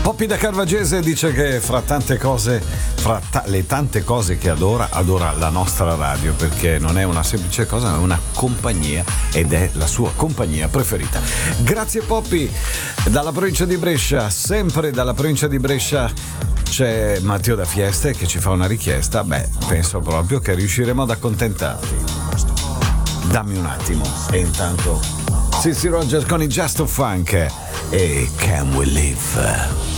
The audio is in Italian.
Poppi da Carvagese dice che fra tante cose, le tante cose che adora la nostra radio, perché non è una semplice cosa, ma è una compagnia, ed è la sua compagnia preferita. Grazie Poppi. Dalla provincia di Brescia, sempre dalla provincia di Brescia, c'è Matteo da Fieste che ci fa una richiesta. Penso proprio che riusciremo ad accontentarti. Dammi un attimo. E intanto Sissy Rogers con i Just of Funk e Can We Live.